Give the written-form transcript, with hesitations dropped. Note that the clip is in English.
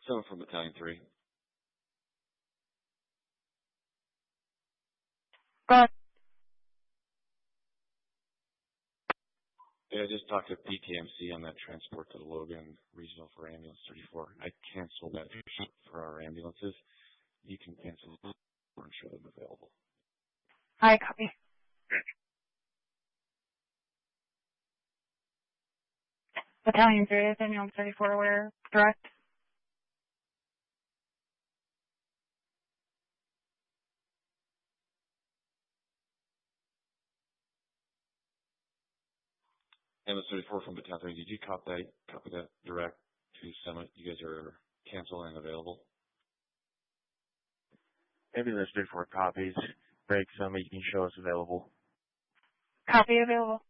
7 from Battalion 3. But Yeah, I just talked to PTMC on that transport to the Logan Regional for Ambulance 34. I canceled that for our ambulances. You can cancel them and show them available. I copy. Battalion 3 is Ambulance 34 where direct. Ambulance 34 from Battalion 3. Did you copy that direct to Summit? You guys are canceling available? Ambulance 34 copies. Break Summit, you can show us available. Copy available.